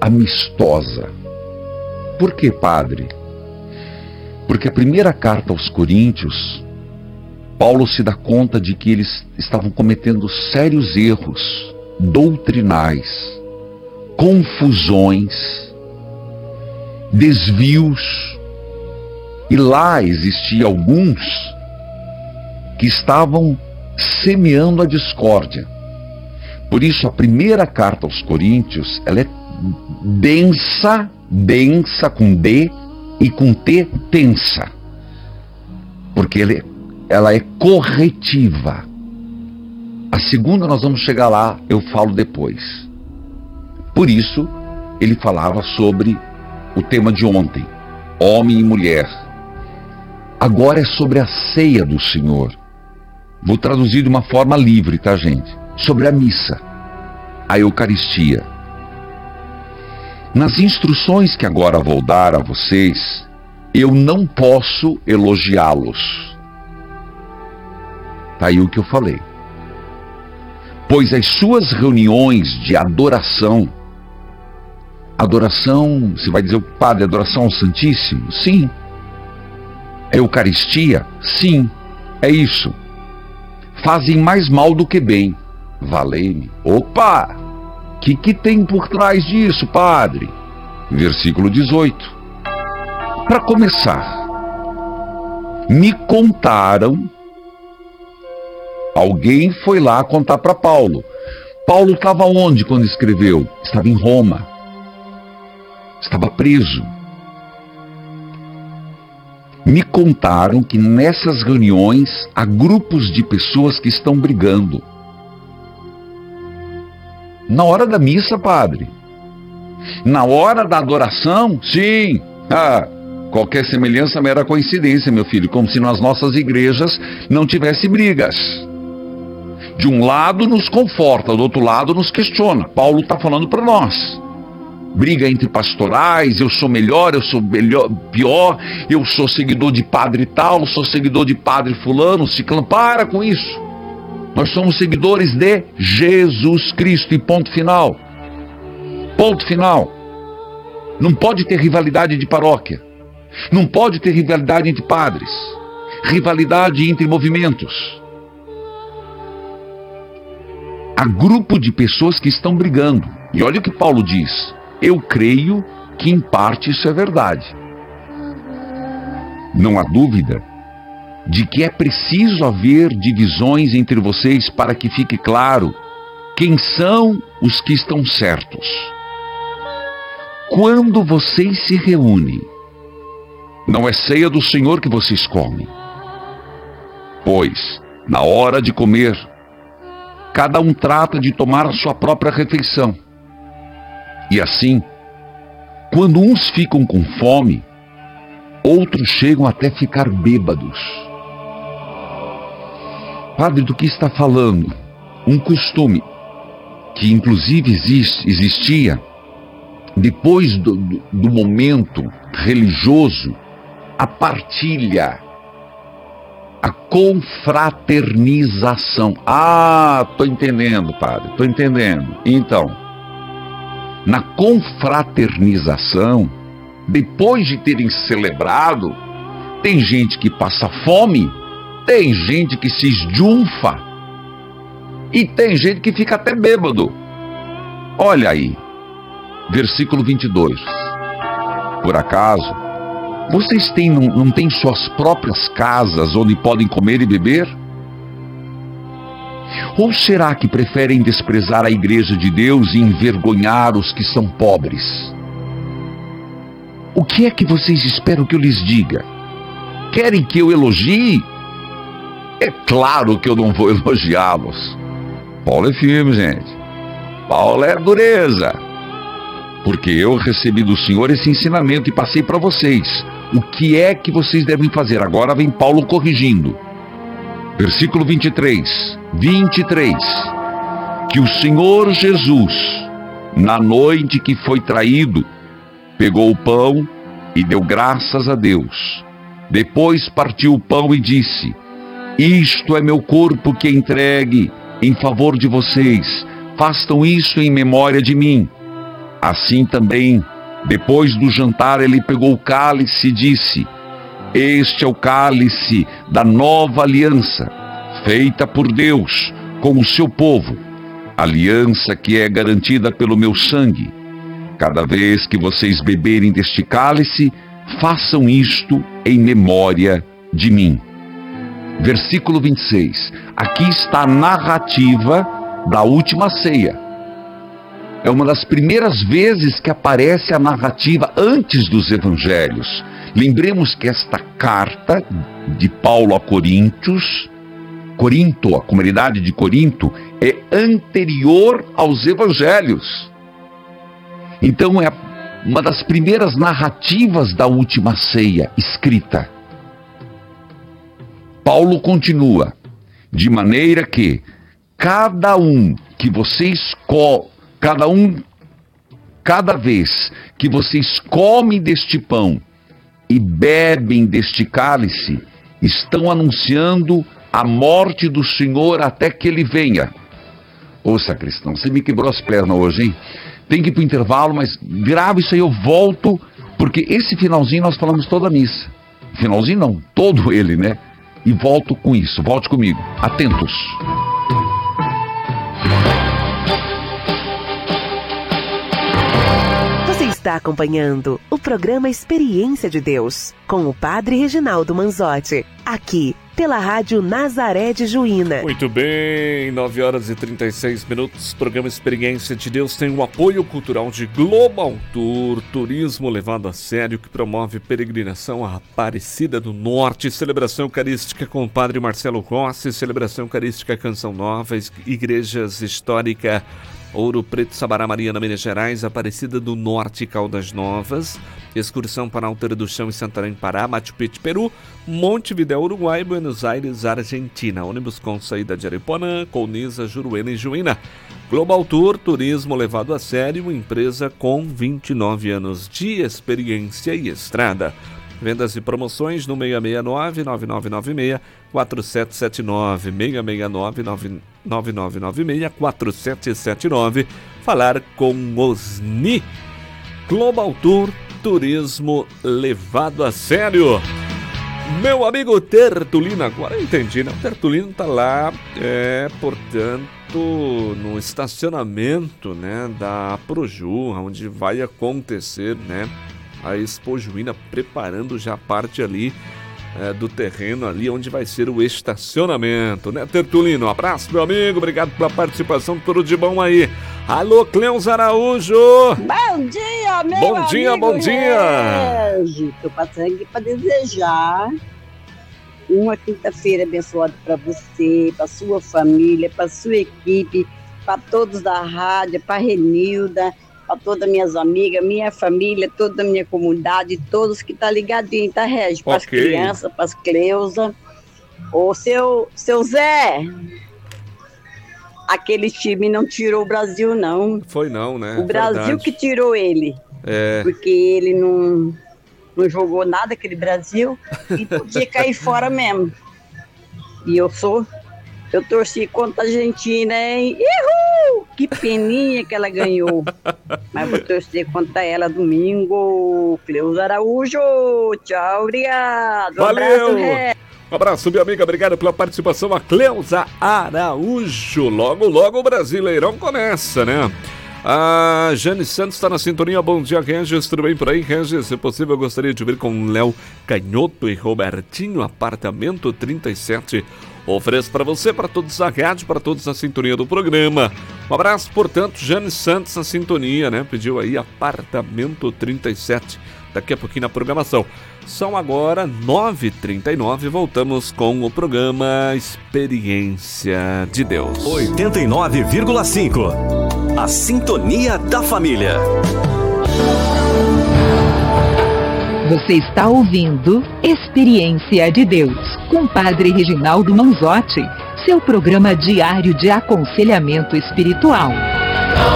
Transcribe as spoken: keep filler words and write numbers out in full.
amistosa. Por que, padre? Porque a primeira carta aos Coríntios, Paulo se dá conta de que eles estavam cometendo sérios erros doutrinais, confusões, desvios, e lá existiam alguns que estavam semeando a discórdia. Por isso, a primeira carta aos Coríntios, ela é densa, densa com D e com T, tensa, porque ela é, ela é corretiva. A segunda nós vamos chegar lá, eu falo depois. Por isso, ele falava sobre o tema de ontem, homem e mulher. Agora é sobre a ceia do Senhor. Vou traduzir de uma forma livre, tá, gente? Sobre a missa, a Eucaristia. Nas instruções que agora vou dar a vocês, eu não posso elogiá-los. Tá aí o que eu falei. Pois as suas reuniões de adoração, adoração, você vai dizer, padre, adoração ao Santíssimo? Sim. Eucaristia? Sim, é isso. Fazem mais mal do que bem. Valei-me. Opa! O que, que tem por trás disso, padre? Versículo dezoito. Para começar, me contaram, alguém foi lá contar para Paulo. Paulo estava onde quando escreveu? Estava em Roma. Estava preso. Me contaram que nessas reuniões há grupos de pessoas que estão brigando. Na hora da missa, padre. Na hora da adoração, sim. Ah, qualquer semelhança é mera coincidência, meu filho. Como se nas nossas igrejas não tivesse brigas. De um lado nos conforta, do outro lado nos questiona. Paulo está falando para nós. Briga entre pastorais, eu sou melhor, eu sou melhor, pior, eu sou seguidor de padre tal, sou seguidor de padre fulano, ciclano. Para com isso. Nós somos seguidores de Jesus Cristo e ponto final. Ponto final. Não pode ter rivalidade de paróquia. Não pode ter rivalidade entre padres. Rivalidade entre movimentos. Há grupo de pessoas que estão brigando. E olha o que Paulo diz. Eu creio que em parte isso é verdade. Não há dúvida de que é preciso haver divisões entre vocês para que fique claro quem são os que estão certos. Quando vocês se reúnem, não é ceia do Senhor que vocês comem, pois, na hora de comer, cada um trata de tomar a sua própria refeição. E assim, quando uns ficam com fome, outros chegam até ficar bêbados. Padre, do que está falando? Um costume que inclusive existe, existia depois do, do, do momento religioso, a partilha, a confraternização. Ah, estou entendendo, padre, estou entendendo. Então, na confraternização, depois de terem celebrado, tem gente que passa fome, tem gente que se esjunfa e tem gente que fica até bêbado. Olha aí, versículo vinte e dois. Por acaso, vocês têm, não, não têm suas próprias casas onde podem comer e beber? Ou será que preferem desprezar a igreja de Deus e envergonhar os que são pobres? O que é que vocês esperam que eu lhes diga? Querem que eu elogie? É claro que eu não vou elogiá-los. Paulo é firme, gente. Paulo é dureza. Porque eu recebi do Senhor esse ensinamento e passei para vocês. O que é que vocês devem fazer? Agora vem Paulo corrigindo. Versículo vinte e três. vinte e três. Que o Senhor Jesus, na noite que foi traído, pegou o pão e deu graças a Deus. Depois partiu o pão e disse: isto é meu corpo que é entregue em favor de vocês. Façam isso em memória de mim. Assim também, depois do jantar, ele pegou o cálice e disse: este é o cálice da nova aliança, feita por Deus com o seu povo, aliança que é garantida pelo meu sangue. Cada vez que vocês beberem deste cálice, façam isto em memória de mim. Versículo vinte e seis. Aqui está a narrativa da última ceia. É uma das primeiras vezes que aparece a narrativa antes dos evangelhos. Lembremos que esta carta de Paulo a Coríntios, Corinto, a comunidade de Corinto, é anterior aos evangelhos. Então é uma das primeiras narrativas da última ceia escrita. Paulo continua: de maneira que cada um que vocês co cada um cada vez que vocês comem deste pão e bebem deste cálice, estão anunciando a morte do Senhor até que ele venha. Ô sacristão, você me quebrou as pernas hoje, hein? Tem que ir para o intervalo, mas grava isso aí, eu volto, porque esse finalzinho nós falamos toda a missa. Finalzinho não, todo ele, né? E volto com isso, volte comigo, atentos. Você está acompanhando o programa Experiência de Deus, com o Padre Reginaldo Manzotti, aqui pela Rádio Nazaré de Juína. Muito bem, nove horas e trinta e seis minutos, programa Experiência de Deus tem o apoio cultural de Global Tour, turismo levado a sério, que promove peregrinação à Aparecida do Norte, celebração eucarística com o Padre Marcelo Rossi, celebração eucarística Canção Nova, igrejas histórica Ouro Preto, Sabará, Mariana, Minas Gerais, Aparecida do Norte, Caldas Novas, excursão para Alter do Chão e Santarém, Pará, Machu Picchu, Peru, Montevidéu, Uruguai, Buenos Aires, Argentina, ônibus com saída de Aripuanã, Colniza, Juruena e Juína. Global Tour, turismo levado a sério, empresa com vinte e nove anos de experiência e estrada. Vendas e promoções no seis seis nove, nove nove nove seis, quatro sete sete nove, seis seis nove, nove nove nove seis, quatro sete sete nove. Falar com Osni. Global Tour, turismo levado a sério. Meu amigo Tertulino, agora eu entendi, né? O Tertulino tá lá, é, portanto, no estacionamento, né, da Proju, onde vai acontecer, né, a Expo Juína, preparando já a parte ali é, do terreno ali onde vai ser o estacionamento, né, Tertulino? Um abraço, meu amigo, obrigado pela participação, tudo de bom aí. Alô, Cleusa Araújo! Bom dia, meu Bom dia, amigo bom dia! Estou passando aqui para desejar uma quinta-feira abençoada para você, para sua família, para sua equipe, para todos da rádio, para a Renilda, para todas minhas amigas, minha família, toda a minha comunidade, todos que estão tá ligadinhos, tá, Regi? Para as okay. crianças, para as Cleusa. Ô, seu, seu Zé, aquele time não tirou o Brasil, não. Foi não, né? O Brasil Verdade. que tirou ele. É. Porque ele não, não jogou nada, aquele Brasil, e podia cair fora mesmo. E eu sou... Eu torci contra a Argentina, hein? Uhul! Que peninha que ela ganhou. Mas vou torcer contra ela domingo. Cleusa Araújo. Tchau, obrigado. Valeu! Um abraço, um abraço, minha amiga. Obrigado pela participação. A Cleusa Araújo. Logo, logo o Brasileirão começa, né? A Jane Santos está na sintonia. Bom dia, Regis. Tudo bem por aí, Regis? Se possível, eu gostaria de ouvir com Léo Canhoto e Robertinho, apartamento trinta e sete. Ofereço para você, para todos da rádio, para todos na sintonia do programa. Um abraço, portanto, Jane Santos na sintonia, né? Pediu aí apartamento trinta e sete. Daqui a pouquinho na programação. São agora nove e trinta e nove. Voltamos com o programa Experiência de Deus. oitenta e nove vírgula cinco. A sintonia da família. Você está ouvindo Experiência de Deus, com Padre Reginaldo Manzotti, seu programa diário de aconselhamento espiritual.